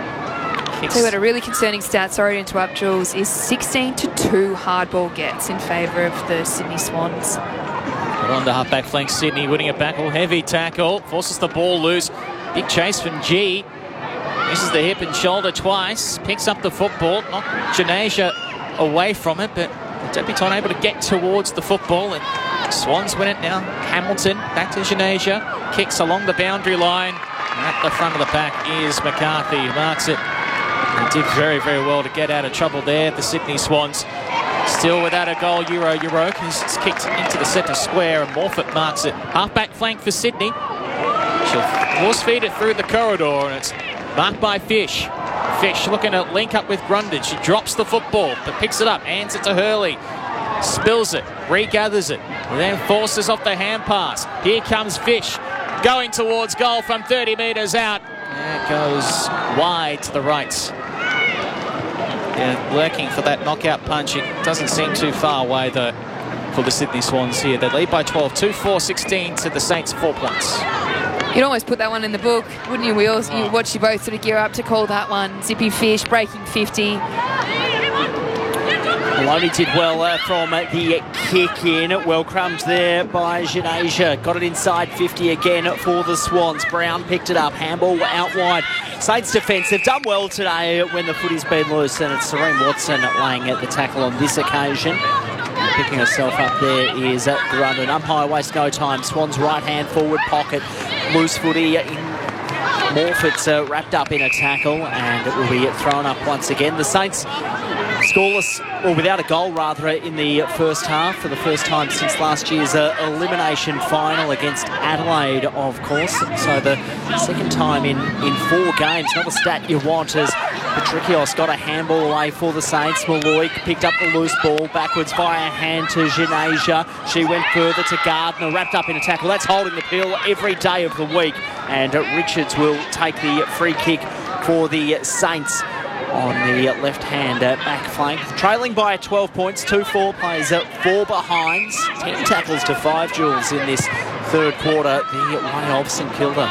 I'll tell you what, a really concerning stat, sorry to interrupt, Jules, is 16-2 hardball gets in favour of the Sydney Swans. But on the half-back flank, Sydney winning it back. Heavy tackle, forces the ball loose. Big chase from G. Misses the hip and shoulder twice. Picks up the football. Knocked Janasia away from it, but the debutant able to get towards the football. And Swans win it now. Hamilton back to Janasia. Kicks along the boundary line. And at the front of the pack is McCarthy, who marks it. And did very, very well to get out of trouble there. The Sydney Swans still without a goal. Uroke has kicked into the centre square, and Morfitt marks it. Half-back flank for Sydney. She'll force feed it through the corridor, and it's marked by Fish. Fish looking to link up with Grundon. She drops the football, but picks it up, hands it to Hurley. Spills it, regathers it, and then forces off the hand pass. Here comes Fish, going towards goal from 30 metres out. And it goes wide to the right. Yeah, lurking for that knockout punch. It doesn't seem too far away, though, for the Sydney Swans here. They lead by 12, 2-4-16 to the Saints, 4 points. You'd almost put that one in the book, wouldn't you? You watch you both sort of gear up to call that one. Zippy Fish breaking 50. Maloney did well from the kick in. Well crumbed there by Janasia. Got it inside 50 again for the Swans. Brown picked it up. Handball out wide. Saints defence, they've done well today when the footy's been loose, and it's Serene Watson laying at the tackle on this occasion. Picking herself up there is Grundon. Umpire wastes no time. Swans right hand forward pocket. Loose footy in Morfitt's wrapped up in a tackle, and it will be thrown up once again. The Saints scoreless, or without a goal rather, in the first half for the first time since last year's elimination final against Adelaide, of course. So the second time in 4 games. Not a stat you want, as Patricios got a handball away for the Saints. Malloy picked up the loose ball backwards via hand to Janasia. She went further to Gardner, wrapped up in a tackle. That's holding the pill every day of the week. And Richards will take the free kick for the Saints on the left-hand back flank. Trailing by 12 points, 2-4 plays 4 behinds. 10 tackles to 5, Jules, in this third quarter, the way of St Kilda.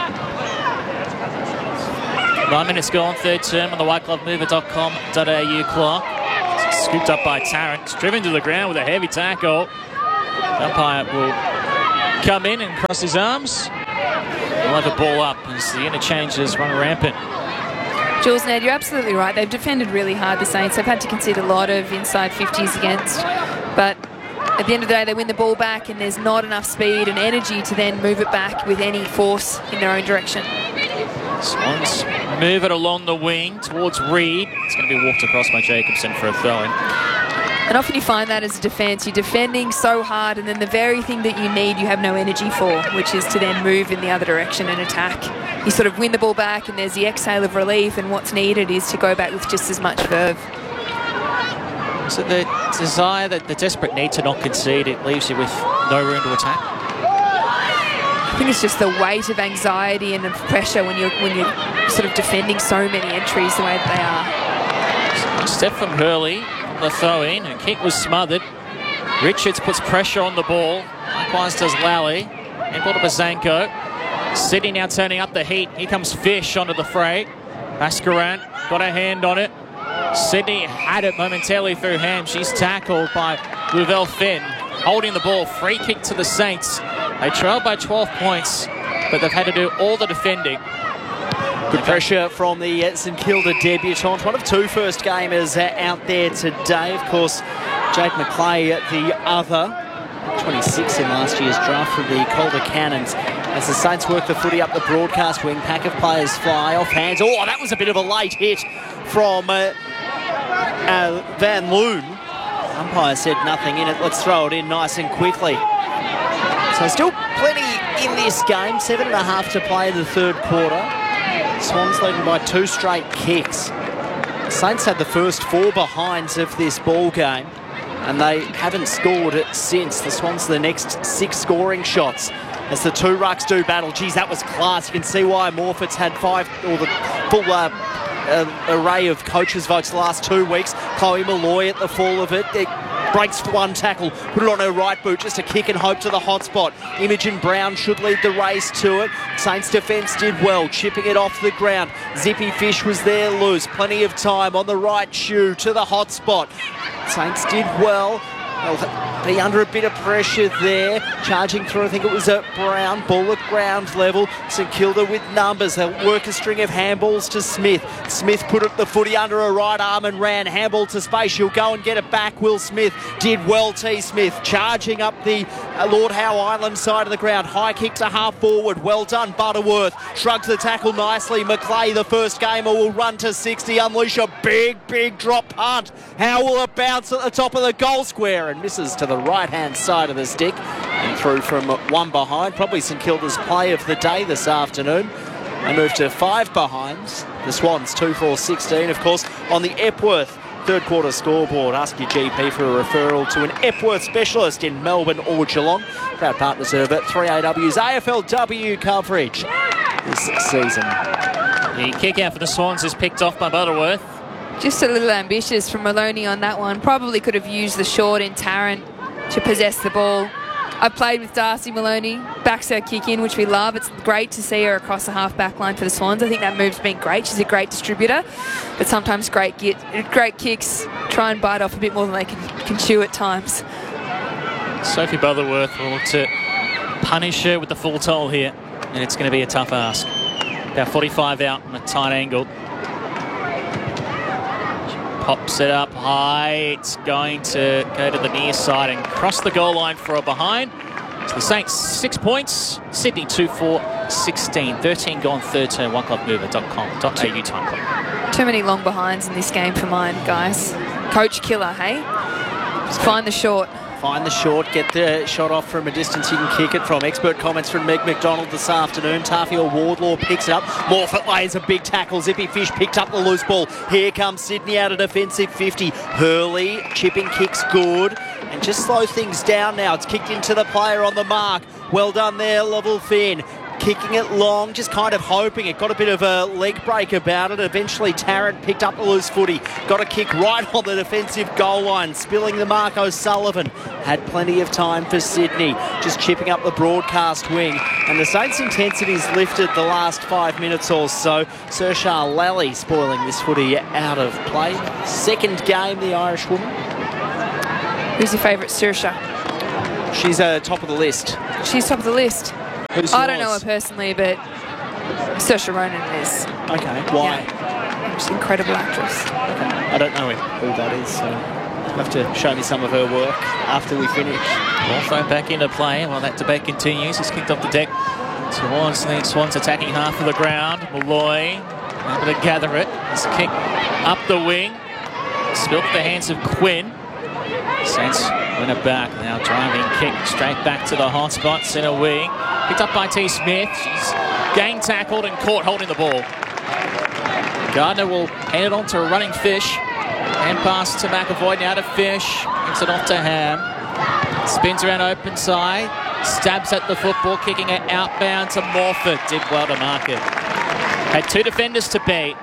9 minutes gone, third term on the whiteglovemover.com.au clock. Scoop Scooped up by Tarrant. It's driven to the ground with a heavy tackle. Umpire will come in and cross his arms. We'll have a ball up as the interchanges run rampant. Jules, Ned, you're absolutely right. They've defended really hard, the Saints. They've had to concede a lot of inside 50s against. But at the end of the day, they win the ball back and there's not enough speed and energy to then move it back with any force in their own direction. Swans move it along the wing towards Reed. It's going to be walked across by Jacobson for a throw-in. And often you find that as a defence, you're defending so hard and then the very thing that you need you have no energy for, which is to then move in the other direction and attack. You sort of win the ball back and there's the exhale of relief, and what's needed is to go back with just as much verve. So the desire, the desperate need to not concede, it leaves you with no room to attack? I think it's just the weight of anxiety and of pressure when you're sort of defending so many entries the way that they are. Step from Hurley, the throw-in, and kick was smothered. Richards puts pressure on the ball. Likewise does Lally. And ball to Bazanko. Sydney now turning up the heat. Here comes Fish onto the fray. Mascaran got a hand on it. Sydney had it momentarily through Ham. She's tackled by Louvel Finn. Holding the ball. Free kick to the Saints. They trailed by 12 points, but they've had to do all the defending. Good pressure from the St Kilda debutant. One of two first gamers out there today. Of course, Jade McClay, the other. 26 in last year's draft from the Calder Cannons. As the Saints work the footy up the broadcast wing, pack of players fly off hands. Oh, that was a bit of a late hit from Van Loon. Umpire said nothing in it. Let's throw it in nice and quickly. So still plenty in this game. 7.5 to play in the third quarter. Swans leading by 2 straight kicks. The Saints had the first 4 behinds of this ball game, and they haven't scored it since. The Swans the next 6 scoring shots as the 2 rucks do battle. Geez, that was class. You can see why Morford's had 5, or the full array of coaches' votes the last 2 weeks. Chloe Malloy at the fall of it. It breaks for 1 tackle, put it on her right boot, just a kick and hope to the hot spot. Imogen Brown should lead the race to it. Saints defence did well, chipping it off the ground. Zippy Fish was there loose, plenty of time on the right shoe to the hot spot. Saints did well. They'll be under a bit of pressure there. Charging through, I think it was a Brown. Ball at ground level. St Kilda with numbers. They'll work a string of handballs to Smith. Smith put it the footy under her right arm and ran. Handball to space. She'll go and get it back. Will Smith did well. T. Smith charging up the Lord Howe Island side of the ground. High kick to half forward. Well done, Butterworth. Shrugs the tackle nicely. McClay, the first gamer, will run to 60. Unleash a big drop punt. How will it bounce at the top of the goal square? And misses to the right-hand side of the stick and through from 1 behind. Probably St Kilda's play of the day this afternoon. They move to 5 behinds. The Swans 2-4-16, of course, on the Epworth third quarter scoreboard. Ask your GP for a referral to an Epworth specialist in Melbourne or Geelong. Proud partners of 3AW's AFLW coverage this season. The kick out for the Swans is picked off by Butterworth. Just a little ambitious from Maloney on that one. Probably could have used the short in Tarrant to possess the ball. I've played with Darcy Maloney, backs her kick in, which we love. It's great to see her across the half-back line for the Swans. I think that move's been great. She's a great distributor, but sometimes great kicks try and bite off a bit more than they can chew at times. Sophie Butterworth will look to punish her with the full toll here, and it's going to be a tough ask. About 45 out on a tight angle. Pops it up high. It's going to go to the near side and cross the goal line for a behind. So the Saints 6 points. Sydney 2-4-16. 13 gone, third term. oneclubmover.com.au time clock. Too many long behinds in this game for mine, guys. Coach killer, hey? Just find the short. Find the short, get the shot off from a distance you can kick it from. Expert comments from Meg McDonald this afternoon. Tafia Wardlaw picks it up. Morfitt lays a big tackle. Zippy Fish picked up the loose ball. Here comes Sydney out of defensive 50. Hurley, chipping kicks good. And just slow things down now. It's kicked into the player on the mark. Well done there, Level Finn. Kicking it long, just kind of hoping. It got a bit of a leg break about it. Eventually Tarrant picked up the loose footy. Got a kick right on the defensive goal line. Spilling the Mark O'Sullivan. Had plenty of time for Sydney. Just chipping up the broadcast wing. And the Saints' intensity's lifted the last 5 minutes or so. Saoirse Lally spoiling this footy out of play. Second game, the Irish woman. Who's your favourite Saoirse? She's top of the list. She's top of the list. Who's I don't know her yours? personally, but Saoirse Ronan is. Okay, why? Yeah. She's an incredible actress. I don't know who that is, so you'll have to show me some of her work after we finish. Ball thrown back into play while that debate continues. He's kicked off the deck towards the Swans attacking half of the ground. Malloy able to gather it. It's a kick up the wing. Spilt the hands of Quinn. Saints win it back. Now driving kick straight back to the hot spot. Centre wing. Picked up by T. Smith. She's gang tackled and caught holding the ball. Gardner will hand it on to a running Fish. Hand pass to McAvoy. Now to Fish. Gives it off to Ham. Spins around open side. Stabs at the football. Kicking it outbound to Morford. Did well to mark it. Had two defenders to beat.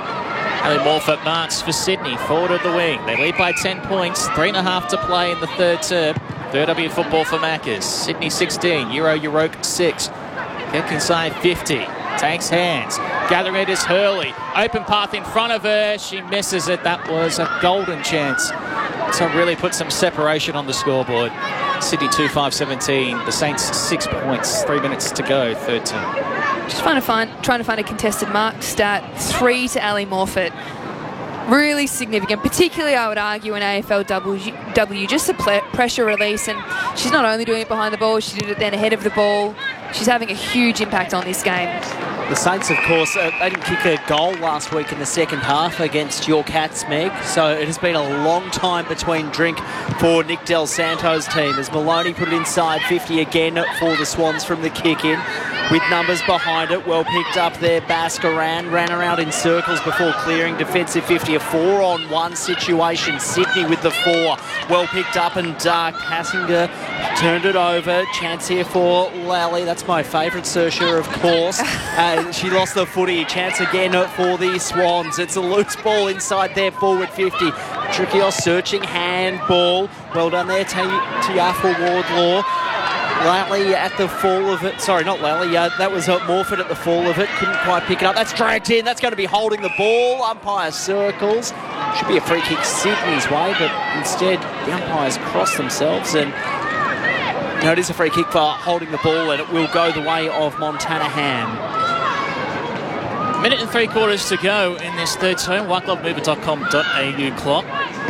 Ali Morford marks for Sydney, forward of the wing. They lead by 10 points, 3.5 to play in the third term. Third W football for Maccas. Sydney 16, Euroke 6. Kick inside 50, takes hands. Gathering it is Hurley. Open path in front of her, she misses it. That was a golden chance to really put some separation on the scoreboard. Sydney 2-5-17, the Saints 6 points, 3 minutes to go, third term. Just trying to find a contested mark stat. 3 to Ali Morford. Really significant, particularly I would argue in AFLW, just a pressure release, and she's not only doing it behind the ball, she did it then ahead of the ball. She's having a huge impact on this game. The Saints, of course, they didn't kick a goal last week in the second half against your Cats, Meg, so it has been a long time between drink for Nick Del Santo's team as Maloney put it inside 50 again for the Swans from the kick-in. With numbers behind it, well picked up there. Baskaran ran around in circles before clearing. Defensive 50, a 4-on-1 situation. Sydney with the 4. Well picked up and dark. Hassinger turned it over. Chance here for Lally. That's my favourite Saoirse, of course. She lost the footy. Chance again for the Swans. It's a loose ball inside their forward 50. Trikios searching handball. Well done there, Tiafa Wardlaw. Lally at the fall of it. Sorry, not Lally. That was Morford at the fall of it. Couldn't quite pick it up. That's dragged in. That's going to be holding the ball. Umpire circles. Should be a free kick Sydney's way, but instead the umpires cross themselves. And no, it is a free kick for holding the ball, and it will go the way of Montana Ham. Minute and 3/4 to go in this third term. whitelovemover.com.au clock.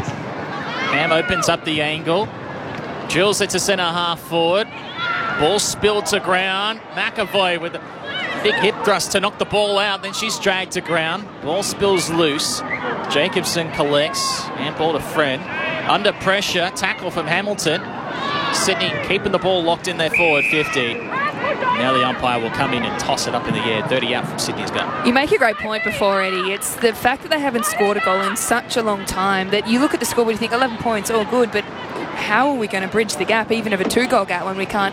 Ham opens up the angle. Jules it to centre half forward. Ball spilled to ground. McAvoy with a big hip thrust to knock the ball out. Then she's dragged to ground. Ball spills loose. Jacobson collects. Handball to Friend. Under pressure. Tackle from Hamilton. Sydney keeping the ball locked in their forward 50. Now the umpire will come in and toss it up in the air. 30 out from Sydney's goal. You make a great point before, Eddie. It's the fact that they haven't scored a goal in such a long time that you look at the scoreboard and you think 11 points, all good, but how are we going to bridge the gap, even of a 2-goal gap, when we can't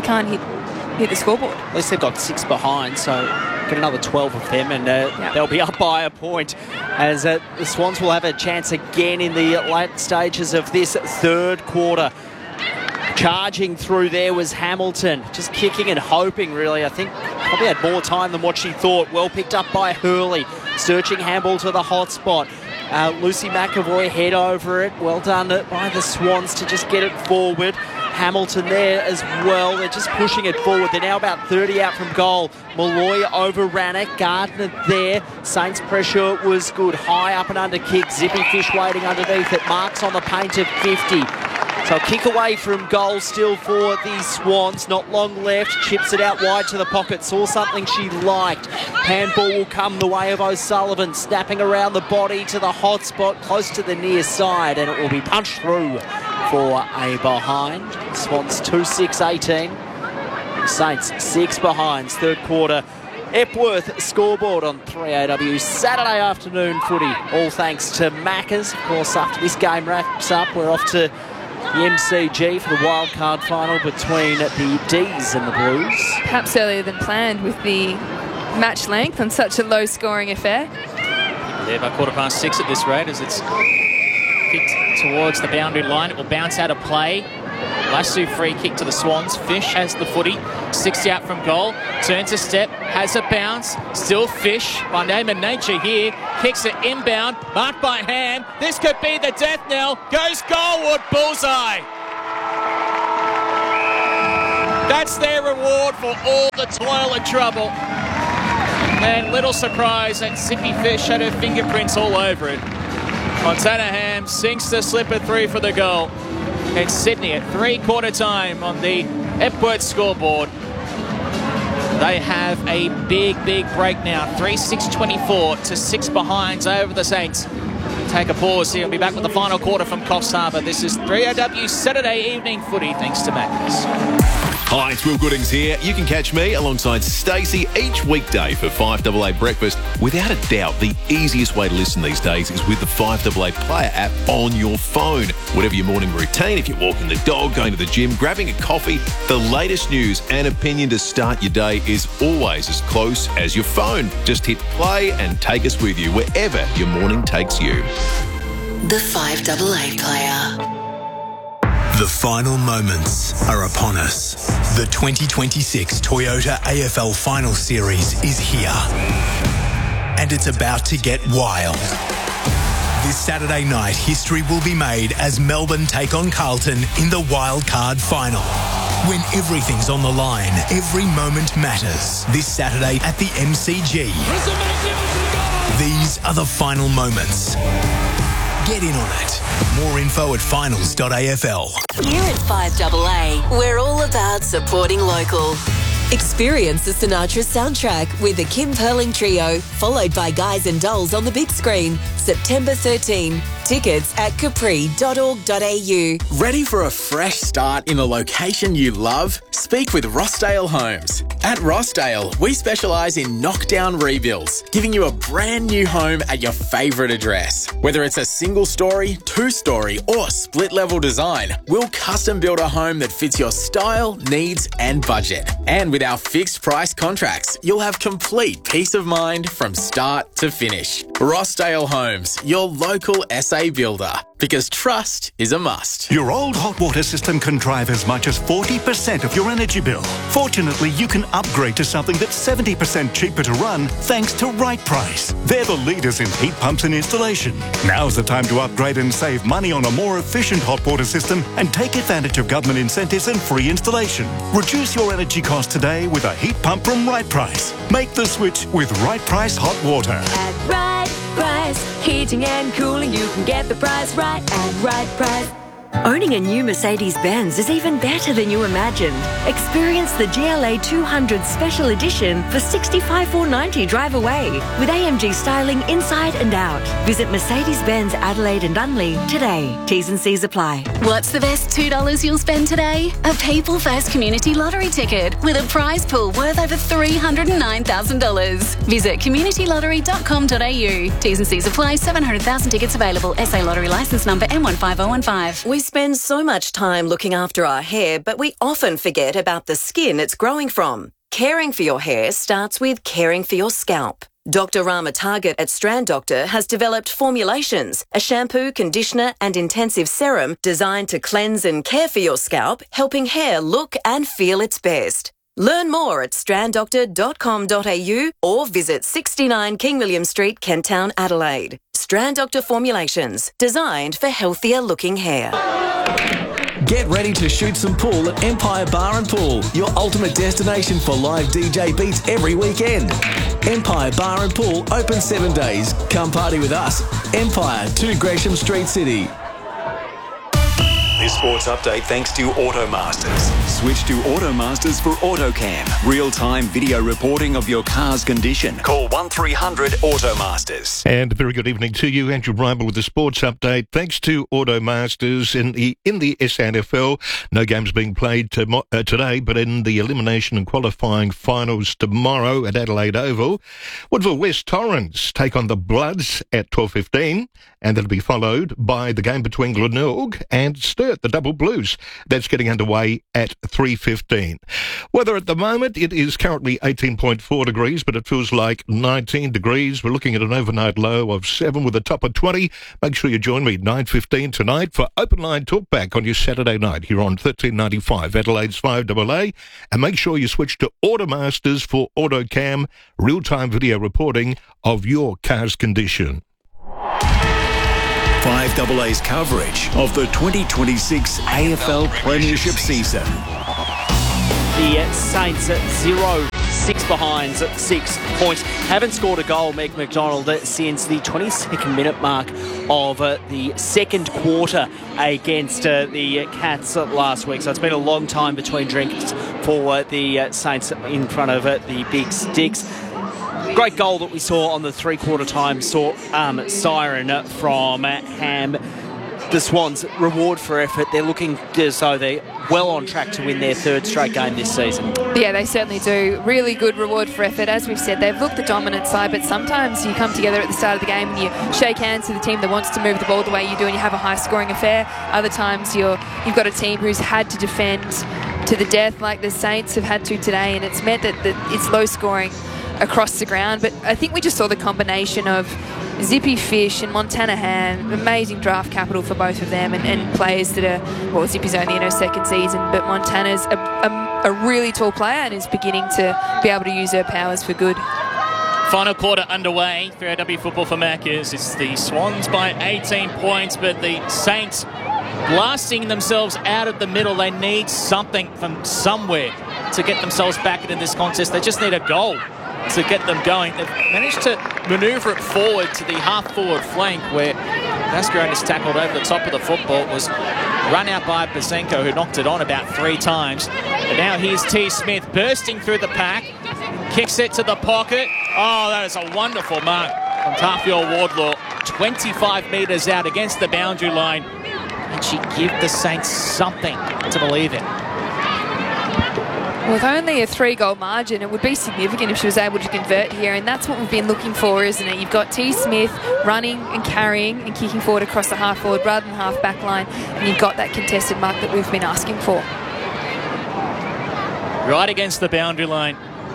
hit the scoreboard? At least they've got 6 behind, so get another 12 of them, and they'll be up by a point. As the Swans will have a chance again in the late stages of this third quarter. Charging through there was Hamilton, just kicking and hoping, really. I think probably had more time than what she thought. Well picked up by Hurley, searching handball to the hot spot. Lucy McAvoy head over it. Well done by the Swans to just get it forward. Hamilton there as well. They're just pushing it forward. They're now about 30 out from goal. Malloy overran it. Gardner there. Saints pressure was good. High up and under kick. Zippy Fish waiting underneath it. Marks on the paint of 50. So a kick away from goal still for the Swans. Not long left. Chips it out wide to the pocket. Saw something she liked. Handball will come the way of O'Sullivan. Snapping around the body to the hot spot close to the near side. And it will be punched through for a behind. Swans 2-6-18. Saints 6 behinds. Third quarter. Epworth scoreboard on 3AW Saturday afternoon footy. All thanks to Maccas. Of course, after this game wraps up, we're off to the MCG for the wildcard final between the D's and the Blues. Perhaps earlier than planned with the match length on such a low-scoring affair. There by 6:15 at this rate as it's kicked towards the boundary line. It will bounce out of play. Lasso free kick to the Swans. Fish has the footy. 60 out from goal. Turns a step. Has a bounce. Still Fish by name and nature here. Kicks it inbound. Marked by Ham. This could be the death knell. Goes goalward. Bullseye. That's their reward for all the toil and trouble. And little surprise that Zippy Fish had her fingerprints all over it. Montana Ham sinks the slipper through for the goal. And Sydney at three-quarter time on the Epworth scoreboard. They have a big break now. 3-6-24 to 6 behinds over the Saints. Take a pause here. We'll be back with the final quarter from Coffs Harbour. This is 3OW Saturday evening footy, thanks to Magnus. Hi, it's Will Goodings here. You can catch me alongside Stacey each weekday for 5AA Breakfast. Without a doubt, the easiest way to listen these days is with the 5AA Player app on your phone. Whatever your morning routine, if you're walking the dog, going to the gym, grabbing a coffee, the latest news and opinion to start your day is always as close as your phone. Just hit play and take us with you wherever your morning takes you. The 5AA Player. The final moments are upon us. The 2026 Toyota AFL Final Series is here. And it's about to get wild. This Saturday night, history will be made as Melbourne take on Carlton in the Wild Card Final. When everything's on the line, every moment matters. This Saturday at the MCG. These are the final moments. Get in on it. More info at finals.afl. Here at 5AA, we're all about supporting local. Experience the Sinatra soundtrack with the Kim Perling Trio, followed by Guys and Dolls on the big screen, September 13. Tickets at capri.org.au. Ready for a fresh start in a location you love? Speak with Rossdale Homes. At Rossdale, we specialise in knockdown rebuilds, giving you a brand new home at your favourite address. Whether it's a single story, two-story or split-level design, we'll custom build a home that fits your style, needs and budget. And with our fixed price contracts, you'll have complete peace of mind from start to finish. Rossdale Homes, your local SA builder, because trust is a must. Your old hot water system can drive as much as 40% of your energy bill. Fortunately, you can upgrade to something that's 70% cheaper to run thanks to Right Price. They're the leaders in heat pumps and installation. Now's the time to upgrade and save money on a more efficient hot water system and take advantage of government incentives and free installation. Reduce your energy costs today with a heat pump from Right Price. Make the switch with Right Price Hot Water. At Right Price, heating and cooling, you can get the price right at Right Price. Owning a new Mercedes-Benz is even better than you imagined. Experience the GLA 200 Special Edition for $65,490 drive away with AMG styling inside and out. Visit Mercedes-Benz Adelaide and Unley today. T's and C's apply. What's the best $2 you'll spend today? A People First Community Lottery ticket with a prize pool worth over $309,000. Visit communitylottery.com.au. T's and C's apply. 700,000 tickets available. SA Lottery licence number M15015. We spend so much time looking after our hair, but we often forget about the skin it's growing from. Caring for your hair starts with caring for your scalp. Dr. Rama Target at Strand Doctor has developed formulations, a shampoo, conditioner and intensive serum designed to cleanse and care for your scalp, helping hair look and feel its best. Learn more at stranddoctor.com.au or visit 69 King William Street, Kent Town, Adelaide. Strand Doctor formulations, designed for healthier looking hair. Get ready to shoot some pool at Empire Bar and Pool, your ultimate destination for live DJ beats every weekend. Empire Bar and Pool open 7 days. Come party with us. Empire, 2 Gresham Street, City. This sports update thanks to Automasters. Switch to Automasters for AutoCam. Real-time video reporting of your car's condition. Call 1300 Automasters. And a very good evening to you, Andrew Brymer with the sports update. Thanks to Automasters in the SANFL. No games being played today, but in the elimination and qualifying finals tomorrow at Adelaide Oval, Woodville West Torrens take on the Bloods at 12:15, and that'll be followed by the game between Glenelg and Sturt. at the Double Blues. That's getting underway at 3:15. Weather at the moment, it is currently 18.4 degrees, but it feels like 19 degrees. We're looking at an overnight low of 7 with a top of 20. Make sure you join me 9:15 tonight for Open Line Talkback on your Saturday night here on 1395 Adelaide's 5AA. And make sure you switch to Automasters for AutoCam, real-time video reporting of your car's condition. 5AA's coverage of the 2026 AFL Premiership season. The Saints at 0-6 behind, 6 points. Haven't scored a goal, Meg McDonald, since the 22nd minute mark of the second quarter against the Cats last week. So it's been a long time between drinks for the Saints in front of the Big Sticks. Great goal that we saw on the three-quarter time siren from Ham. The Swans, reward for effort. They're looking as though they're well on track to win their third straight game this season. Yeah, they certainly do. Really good reward for effort. As we've said, they've looked the dominant side, but sometimes you come together at the start of the game and you shake hands with a team that wants to move the ball the way you do and you have a high-scoring affair. Other times you've got a team who's had to defend to the death like the Saints have had to today, and it's meant that it's low-scoring across the ground. But I think we just saw the combination of Zippy Fish and Montana Ham, amazing draft capital for both of them, and players that are, well, Zippy's only in her second season, but Montana's a really tall player and is beginning to be able to use her powers for good. Final quarter underway for AW Football for Maccas. It's the Swans by 18 points, but the Saints blasting themselves out of the middle. They need something from somewhere to get themselves back into this contest. They just need a goal to get them going. They've managed to manoeuvre it forward to the half-forward flank where Mascarenas tackled over the top of the football. It was run out by Basenko, who knocked it on about 3 times. But now here's T. Smith bursting through the pack, kicks it to the pocket. Oh, that is a wonderful mark from Tafiel Wardlaw. 25 metres out against the boundary line. And she give the Saints something to believe in. With only a 3-goal margin, it would be significant if she was able to convert here, and that's what we've been looking for, isn't it? You've got T. Smith running and carrying and kicking forward across the half-forward rather than half-back line, and you've got that contested mark that we've been asking for. Right against the boundary line.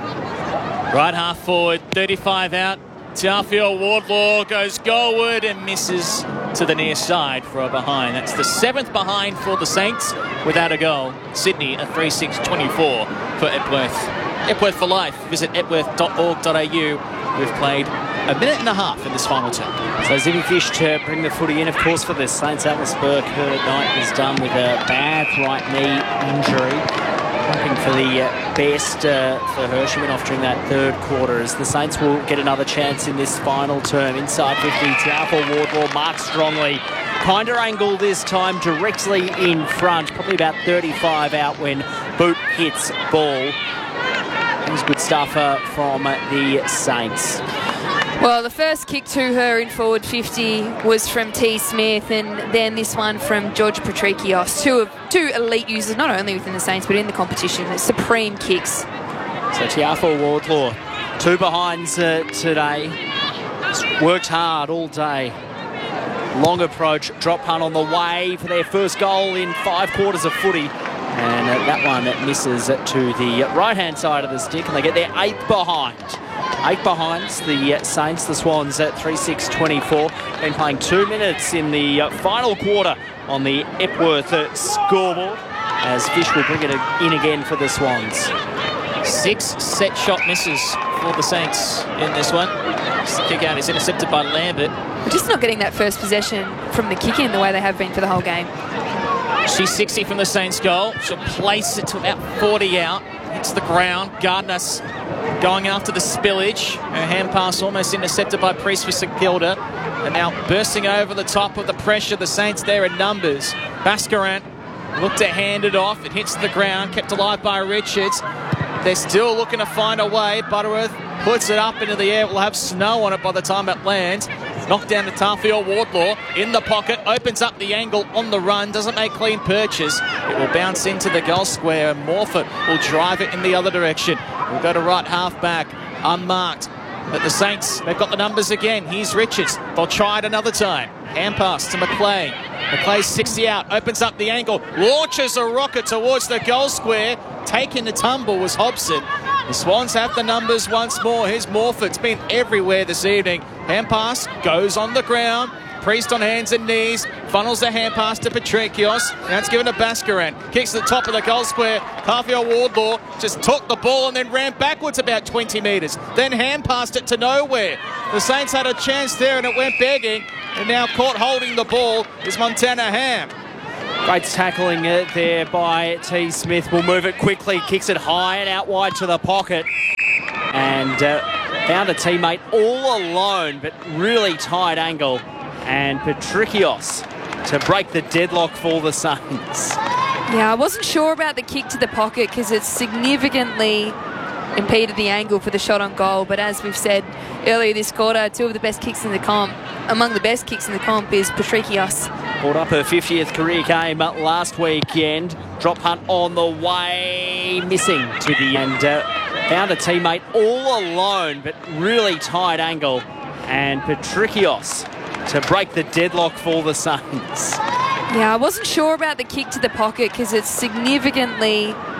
Right half-forward, 35 out. Tafiel Wardlaw goes goalward and misses to the near side for a behind. That's the 7th behind for the Saints without a goal. Sydney a 3-6-24 for Epworth. Epworth for life. Visit epworth.org.au. We've played a minute and a half in this final term. So Zippy Fish to bring the footy in, of course, for the Saints. Atlas Burke, her night is done with a bad right knee injury. Hoping for the best for her. She went off during that third quarter as the Saints will get another chance in this final term. Inside 50, Tafiel Wardlaw marked strongly. Kinder angle this time, directly in front. Probably about 35 out when boot hits ball. It was good stuff from the Saints. Well, the first kick to her in forward 50 was from T. Smith, and then this one from George Patrikios. Two elite users, not only within the Saints, but in the competition. They're supreme kicks. So Tafiel Wardlaw, 2 behinds today. Worked hard all day. Long approach, drop punt on the way for their first goal in 5 quarters of footy. And that one misses to the right-hand side of the stick, and they get their 8th behind. 8 behinds, the Saints, the Swans at 3-6-24. Been playing 2 minutes in the final quarter on the Epworth scoreboard as Fish will bring it in again for the Swans. 6 set shot misses for the Saints in this one. Kick out is intercepted by Lambert. We're just not getting that first possession from the kick in the way they have been for the whole game. She's 60 from the Saints goal. She'll place it to about 40 out. Hits the ground. Gardner's going after the spillage. Her hand pass almost intercepted by Priest for St Kilda. And now bursting over the top of the pressure. The Saints there in numbers. Bascaran looked to hand it off. It hits the ground. Kept alive by Richards. They're still looking to find a way. Butterworth puts it up into the air. We'll have snow on it by the time it lands. Knocked down to Tafiel Wardlaw in the pocket, opens up the angle on the run, doesn't make clean purchase. It will bounce into the goal square and Morford will drive it in the other direction. We'll go to right half back, unmarked. But the Saints, they've got the numbers again. Here's Richards. They'll try it another time. Hand pass to McLean. McClay's 60 out, opens up the angle, launches a rocket towards the goal square. Taking the tumble was Hobson. The Swans have the numbers once more. Here's Morford's been everywhere this evening. Hand pass goes on the ground. Priest on hands and knees, funnels the hand pass to Patrikios. Now it's given to Baskaran. Kicks at the top of the goal square. Harvey Wardlaw just took the ball and then ran backwards about 20 metres. Then hand passed it to nowhere. The Saints had a chance there and it went begging. And now caught holding the ball is Montana Ham. Great tackling there by T. Smith. Will move it quickly, kicks it high and out wide to the pocket. And found a teammate all alone, but really tight angle. And Patrikios to break the deadlock for the Saints. Yeah, I wasn't sure about the kick to the pocket because it significantly impeded the angle for the shot on goal. But as we've said earlier this quarter, two of the best kicks in the comp, among the best kicks in the comp, is Patrikios. Brought up her 50th career game last weekend. Drop hunt on the way, missing to the end. Found a teammate all alone, but really tight angle. And Patrikios to break the deadlock for the Saints. Yeah, I wasn't sure about the kick to the pocket because it significantly